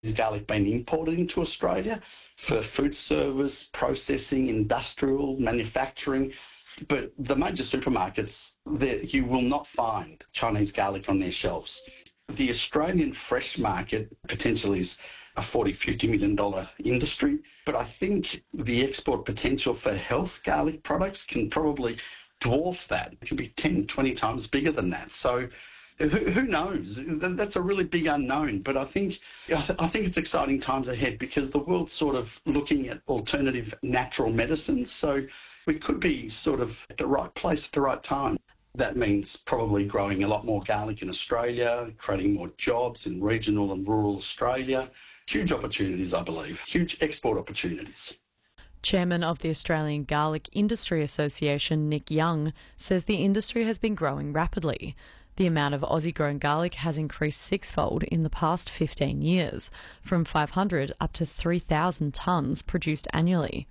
Is garlic being imported into Australia for food service, processing, industrial, manufacturing? But the major supermarkets, that you will not find Chinese garlic on their shelves. The Australian fresh market potentially is a $40-50 million industry, but I think the export potential for health garlic products can probably dwarf that. It can be 10-20 times bigger than that. So who knows? That's a really big unknown. But I think it's exciting times ahead because the world's sort of looking at alternative natural medicines. So we could be sort of at the right place at the right time. That means probably growing a lot more garlic in Australia, creating more jobs in regional and rural Australia. Huge opportunities, I believe. Huge export opportunities. Chairman of the Australian Garlic Industry Association, Nick Young, says the industry has been growing rapidly. The amount of Aussie-grown garlic has increased sixfold in the past 15 years, from 500 up to 3,000 tonnes produced annually.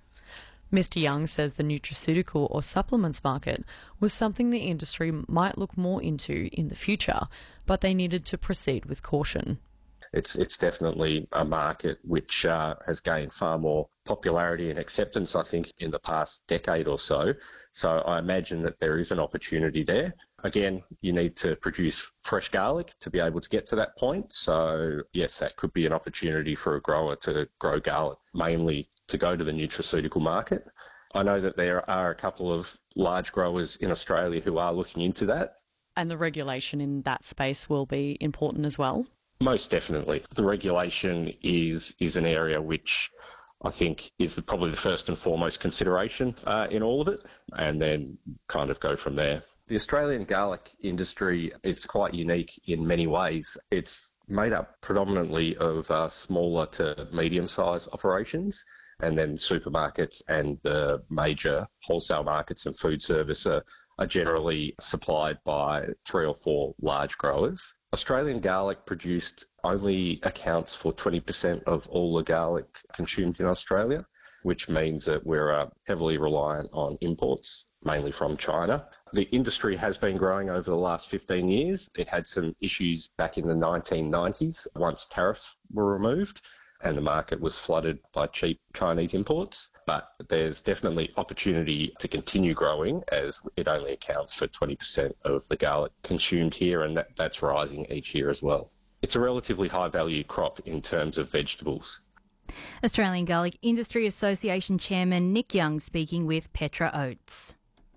Mr Young says the nutraceutical or supplements market was something the industry might look more into in the future, but they needed to proceed with caution. It's definitely a market which has gained far more popularity and acceptance, I think, in the past decade or so. So I imagine that there is an opportunity there. Again, you need to produce fresh garlic to be able to get to that point. So, yes, that could be an opportunity for a grower to grow garlic, mainly to go to the nutraceutical market. I know that there are a couple of large growers in Australia who are looking into that. And the regulation in that space will be important as well? Most definitely. The regulation is an area which I think is probably the first and foremost consideration in all of it, and then kind of go from there. The Australian garlic industry, it's quite unique in many ways. It's made up predominantly of smaller to medium-sized operations, and then supermarkets and the major wholesale markets and food service are generally supplied by 3 or 4 large growers. Australian garlic produced only accounts for 20% of all the garlic consumed in Australia, which means that we're heavily reliant on imports, mainly from China. The industry has been growing over the last 15 years. It had some issues back in the 1990s once tariffs were removed and the market was flooded by cheap Chinese imports. But there's definitely opportunity to continue growing as it only accounts for 20% of the garlic consumed here, and that's rising each year as well. It's a relatively high-value crop in terms of vegetables. Australian Garlic Industry Association Chairman Nick Young speaking with Petra Oates.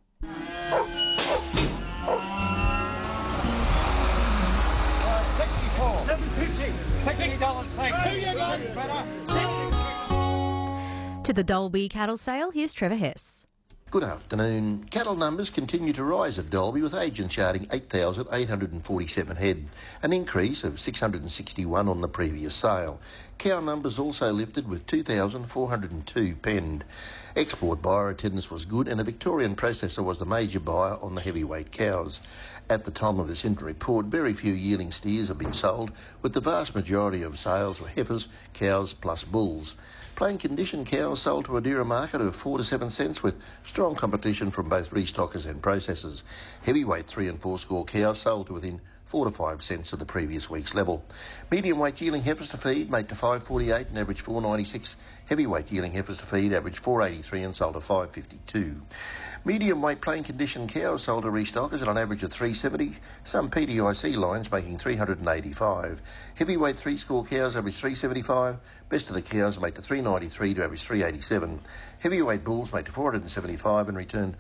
To the Dalby cattle sale, here's Trevor Hess. Good afternoon. Cattle numbers continue to rise at Dalby, with agents yarding 8,847 head, an increase of 661 on the previous sale. Cow numbers also lifted, with 2,402 penned. Export buyer attendance was good, and the Victorian processor was the major buyer on the heavyweight cows. At the time of this interim report, very few yearling steers have been sold, with the vast majority of sales were heifers, cows plus bulls. Plain condition cows sold to a dearer market of 4 to 7 cents, with strong competition from both restockers and processors. Heavyweight 3 and 4 score cows sold to within 4 to 5 cents of the previous week's level. Medium weight yearling heifers to feed made to $5.48 and averaged $4.96. Heavyweight yearling heifers to feed averaged $4.83 and sold to $5.52. Medium weight plain condition cows sold to restockers at an average of $3.70. Some PDIC lines making $385. Heavyweight 3 score cows averaged $3.75. Best of the cows made to $3.93 to average $3.87. Heavyweight bulls made to $475 and returned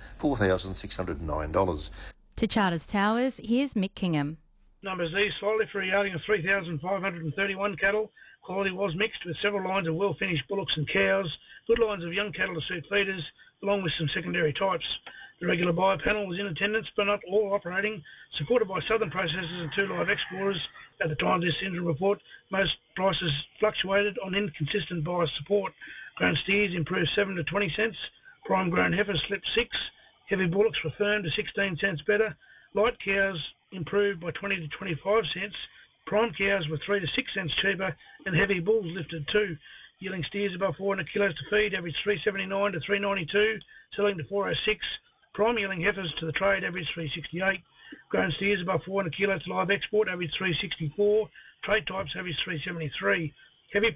$4,609. To Charters Towers, here's Mick Kingham. Numbers these slightly for a yarding of 3,531 cattle. Quality was mixed, with several lines of well-finished bullocks and cows, good lines of young cattle to suit feeders, along with some secondary types. The regular buyer panel was in attendance, but not all operating, supported by Southern Processors and 2 live exporters. At the time of this interim report, most prices fluctuated on inconsistent buyer support. Grown steers improved 7 to 20 cents. Prime grown heifers slipped 6. Heavy bullocks were firm to 16 cents better. Light cows improved by 20 to 25 cents. Prime cows were 3 to 6 cents cheaper, and heavy bulls lifted 2. Yielding steers above 400 kilos to feed averaged $3.79 to $3.92, selling to $4.06. Prime yielding heifers to the trade averaged $3.68. Grown steers above 400 kilos to live export averaged $3.64. Trade types averaged $3.73. Heavy